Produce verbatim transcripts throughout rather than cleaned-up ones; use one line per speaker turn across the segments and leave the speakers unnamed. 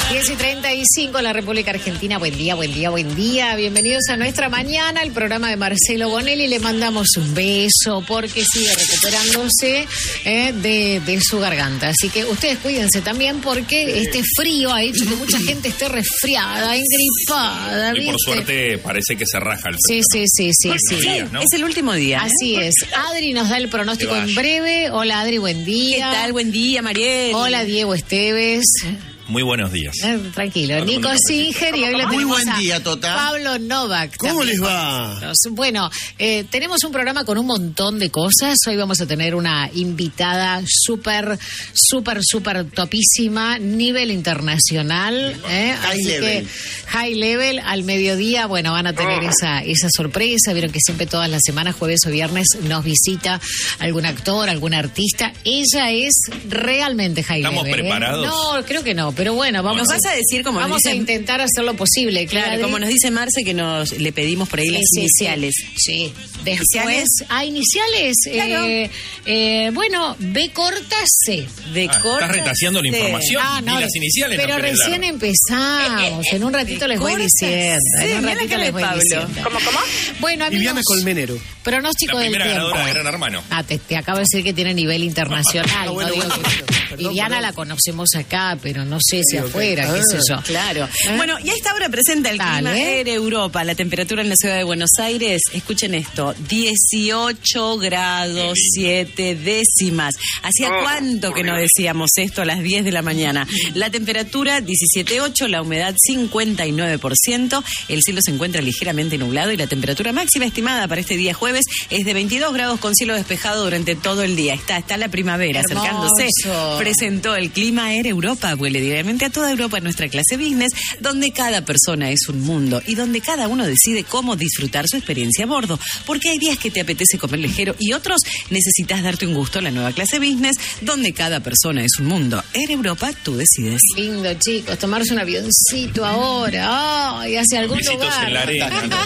diez y treinta y cinco en la República Argentina. Buen día, buen día, buen día. Bienvenidos a Nuestra Mañana, el programa de Marcelo Bonelli. Le mandamos un beso porque sigue recuperándose eh, de, de su garganta. Así que ustedes cuídense también porque este frío ha hecho que mucha gente esté resfriada, engripada.
Y
¿viste?
por suerte parece que se raja el
Sí,
frío.
sí, sí, sí, sí.
Días, ¿no?
Es el último día. ¿eh?
Así es. Adri nos da el pronóstico en breve. Hola, Adri, buen día.
¿Qué tal? Buen día, Mariel.
Hola, Diego Esteves.
Muy buenos días.
Eh, tranquilo,
Todo el
Nico
mundo
Singer y hoy le
Muy
tenemos
buen
a
día, Tota.
Pablo Novak.
¿Cómo
también
les
con
va?
nosotros. Bueno, eh, tenemos un programa con un montón de cosas. Hoy vamos a tener una invitada súper, súper, súper topísima, nivel internacional. ¿eh?
High
Así
level.
que high level al mediodía, bueno, van a tener esa, esa sorpresa. Vieron que siempre todas las semanas, jueves o viernes, nos visita algún actor, algún artista. Ella es realmente high
¿Estamos
level. ¿eh?
preparados?
No, creo que no, pero bueno, vamos
Nos vas a decir como
Vamos
nos
a
dicen-
intentar hacer lo posible,
Claro,
Adri.
como nos dice Marce, que nos le pedimos por ahí
Sí,
las
sí,
iniciales.
Sí. Después,
¿Iniciales?
ah, iniciales.
Claro.
Eh, eh, bueno, B corta C.
De
Ah,
corta
¿estás retaseando la
C.
información? Ni las iniciales
Pero
nos querés
recién
dar.
empezamos. En un ratito les voy
corta
diciendo.
C.
En un
Mira la
ratito
cara
les
de
voy
Pablo.
diciendo.
¿Cómo, cómo?
Bueno, amigos,
Viviana Colmenero.
pronóstico
La
del
primera
tiempo.
ganadora de Gran Hermano.
Ah, te, te acabo de decir que tiene nivel internacional.
Ah, bueno,
no digo
bueno,
que-
bueno, perdón,
Viviana
perdón.
la conocemos acá, pero no sé si
Sí, ok.
afuera, qué
Ah,
sé yo.
Claro.
¿Eh?
Bueno, y a esta hora presenta el
Dale.
clima Air Europa. La temperatura en la ciudad de Buenos Aires, escuchen esto, dieciocho grados siete décimas. ¿Hacía cuánto que no decíamos esto a las diez de la mañana? La temperatura diecisiete coma ocho, la humedad cincuenta y nueve por ciento, el cielo se encuentra ligeramente nublado y la temperatura máxima estimada para este día jueves es de veintidós grados con cielo despejado durante todo el día. Está, está la primavera
Hermoso.
acercándose. Presentó el clima Air Europa. Vuele diariamente a toda Europa en nuestra clase business, donde cada persona es un mundo y donde cada uno decide cómo disfrutar su experiencia a bordo. Porque hay días que te apetece comer ligero y otros necesitas darte un gusto a la nueva clase business, donde cada persona es un mundo. Air Europa, tú decides.
Lindo, chicos, tomarse un avioncito ahora. Ay, hacia algún
Besitos
lugar.
en la arena, ¿no?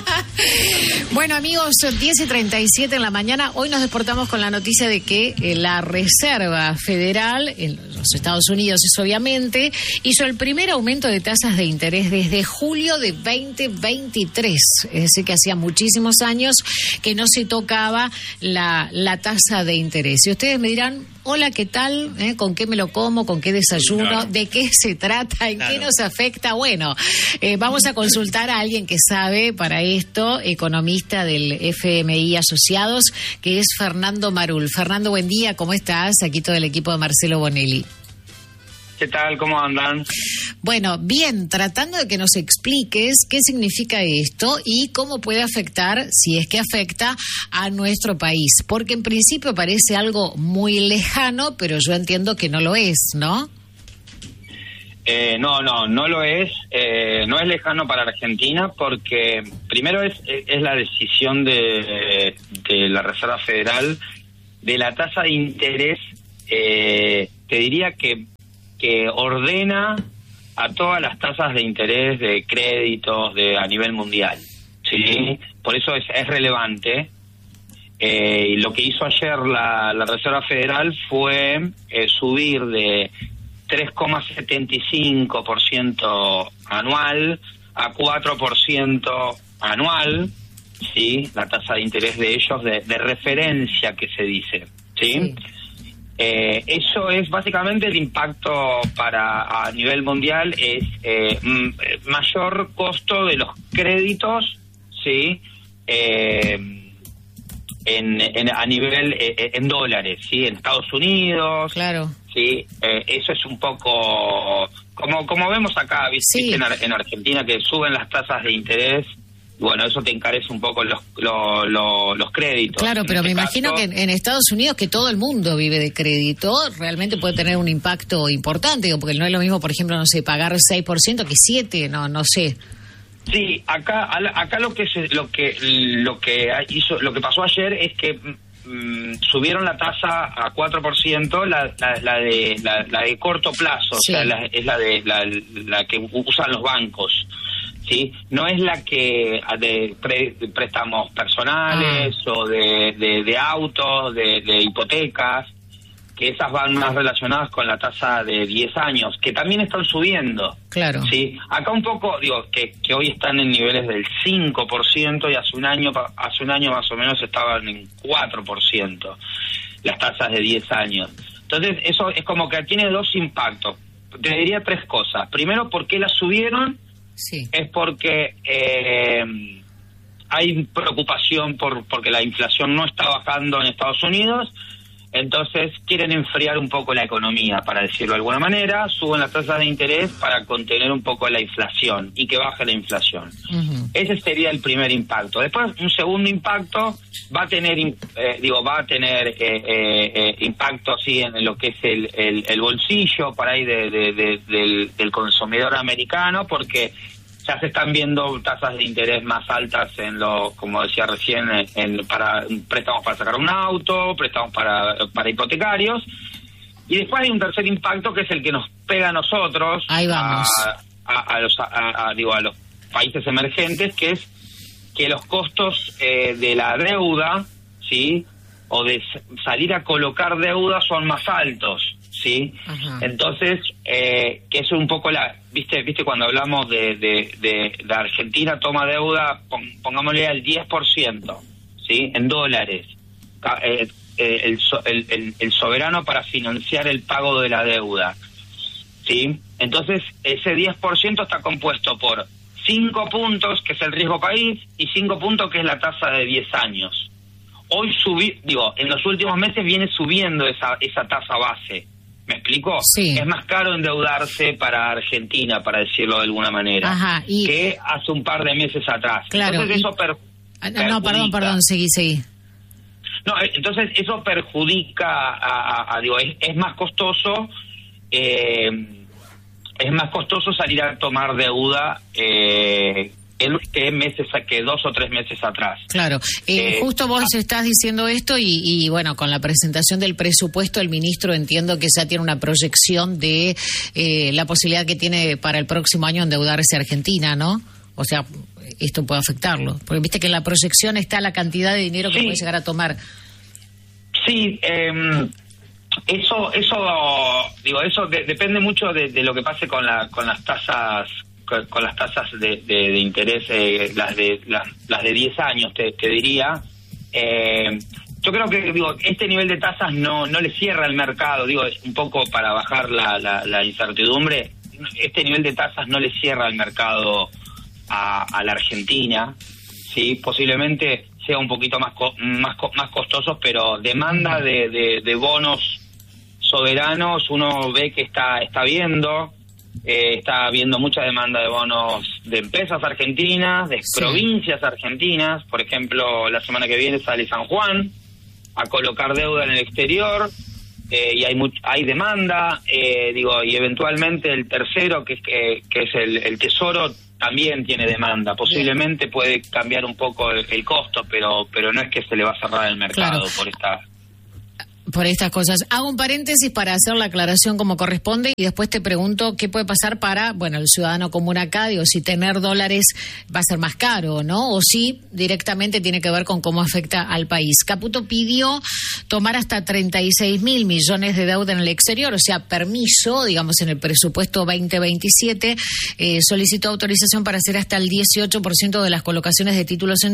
Bueno, amigos, diez y treinta y siete en la mañana. Hoy nos despertamos con la noticia de que eh, la Reserva Federal, en los Estados Unidos es obviamente, hizo el primer aumento de tasas de interés desde julio de veinte veintitrés. Es decir, que hacía muchísimos años que no se tocaba la, la tasa de interés. Y ustedes me dirán, hola, ¿qué tal? ¿Eh? ¿Con qué me lo como? ¿Con qué desayuno?
Claro.
¿De qué se trata? ¿En
Claro.
qué nos afecta? Bueno, eh, vamos a consultar a alguien que sabe para esto, economista del F M I Asociados, que es Fernando Marul. Fernando, buen día, ¿cómo estás? Aquí todo el equipo de Marcelo Bonelli.
¿Qué tal? ¿Cómo andan?
Bueno, bien, tratando de que nos expliques qué significa esto y cómo puede afectar, si es que afecta, a nuestro país. Porque en principio parece algo muy lejano, pero yo entiendo que no lo es, ¿no?
Eh, no, no, no lo es. Eh, no es lejano para Argentina porque primero es, es la decisión de, de la Reserva Federal de la tasa de interés. Eh, te diría que, que ordena a todas las tasas de interés de créditos de a nivel mundial. ¿Sí? Por eso es, es relevante. Eh, y lo que hizo ayer la, la Reserva Federal fue eh, subir de tres coma setenta y cinco por ciento anual a cuatro por ciento anual, ¿sí? La tasa de interés de ellos de, de referencia que se dice, ¿sí?
Sí.
Eh, eso es básicamente el impacto para a nivel mundial, es eh, m- mayor costo de los créditos, ¿sí? Eh, en, en a nivel eh, en dólares, ¿sí? En Estados Unidos,
Claro.
sí, eh, eso es un poco como como vemos acá, ¿viste?
Sí.
En, Ar- en Argentina que suben las tasas de interés. Bueno, eso te encarece un poco los lo- lo- los créditos.
Claro,
En
pero me
este
imagino
caso,
que en, en Estados Unidos, que todo el mundo vive de crédito, realmente puede tener un impacto importante, digo, porque no es lo mismo, por ejemplo, no sé, pagar seis por ciento que siete, no no sé.
Sí, acá al- acá lo que se, lo que lo que hizo lo que pasó ayer es que mm, subieron la tasa a cuatro por ciento, la, la, la de la, la de corto plazo,
Sí.
o sea, la- es la de la, la que usan los bancos. Sí, no es la que de, pre- de préstamos personales
Ah.
o de, de, de autos, de, de hipotecas. que esas van más relacionadas con la tasa de diez años, que también están subiendo.
Claro.
Sí, acá un poco, digo, que, que hoy están en niveles del cinco por ciento y hace un año hace un año más o menos estaban en cuatro por ciento las tasas de diez años. Entonces, eso es como que tiene dos impactos. Te diría tres cosas. Primero, ¿por qué las subieron?
Sí.
Es porque eh, hay preocupación por porque la inflación no está bajando en Estados Unidos. Entonces quieren enfriar un poco la economía, para decirlo de alguna manera, suben las tasas de interés para contener un poco la inflación y que baje la inflación. Uh-huh. Ese sería el primer impacto. Después, un segundo impacto va a tener, eh, digo, va a tener eh, eh, eh, impacto así en lo que es el, el, el bolsillo para ahí de, de, de, del, del consumidor americano, porque ya se están viendo tasas de interés más altas en lo, como decía recién, en para préstamos para sacar un auto, préstamos para, para hipotecarios. Y después hay un tercer impacto que es el que nos pega a nosotros,
Ahí vamos.
A, a, a, los, a, a, digo, a los países emergentes, que es que los costos eh, de la deuda, ¿sí?, o de salir a colocar deuda son más altos. Sí, ajá. Entonces, eh, que eso es un poco la, viste, viste cuando hablamos de, de, de, de Argentina toma deuda, pon, pongámosle al diez por ciento, ¿sí?, en dólares, eh, eh, el, el, el, el soberano para financiar el pago de la deuda, ¿sí? Entonces, ese diez por ciento está compuesto por cinco puntos, que es el riesgo país, y cinco puntos, que es la tasa de diez años. Hoy subí, digo, en los últimos meses viene subiendo esa, esa tasa base. ¿Me explico?
Sí.
Es más caro endeudarse para Argentina, para decirlo de alguna manera,
Ajá, y...
que hace un par de meses atrás.
Claro,
entonces
y...
eso per...
No, no, perdón, perdón, seguí, seguí.
No, entonces eso perjudica a, a, a digo, es, es más costoso, eh, es más costoso salir a tomar deuda eh, que meses, que dos o tres meses atrás.
Claro, eh, eh, justo vos ah, estás diciendo esto y, y bueno, con la presentación del presupuesto el ministro entiendo que ya tiene una proyección de eh, la posibilidad que tiene para el próximo año endeudarse Argentina, ¿no? O sea, esto puede afectarlo, porque viste que en la proyección está la cantidad de dinero que sí puede llegar a tomar.
Sí, eh, eso, eso, digo, eso de, depende mucho de, de lo que pase con la, con las tasas. Con, con las tasas de, de, de interés, eh, las de las, las de diez años, te, te diría. Eh, yo creo que digo este nivel de tasas no no le cierra el mercado, digo, es un poco para bajar la, la, la incertidumbre. Este nivel de tasas no le cierra el mercado a, a la Argentina, sí, posiblemente sea un poquito más co, más más costosos, pero demanda de, de, de bonos soberanos uno ve que está está viendo. Eh, está habiendo mucha demanda de bonos de empresas argentinas, de sí. provincias argentinas. Por ejemplo, la semana que viene sale San Juan a colocar deuda en el exterior, eh, y hay much- hay demanda, eh, digo, y eventualmente el tercero, que es que, que es el, el Tesoro, también tiene demanda. Posiblemente puede cambiar un poco el, el costo, pero pero no es que se le va a cerrar el mercado, claro, por esta...
por estas cosas. Hago un paréntesis para hacer la aclaración como corresponde y después te pregunto qué puede pasar para, bueno, el ciudadano común acá, digo, si tener dólares va a ser más caro, ¿no? O si directamente tiene que ver con cómo afecta al país. Caputo pidió tomar hasta treinta y seis mil millones de deuda en el exterior, o sea, permiso, digamos, en el presupuesto veinte veintisiete, eh, solicitó autorización para hacer hasta el dieciocho por ciento de las colocaciones de títulos en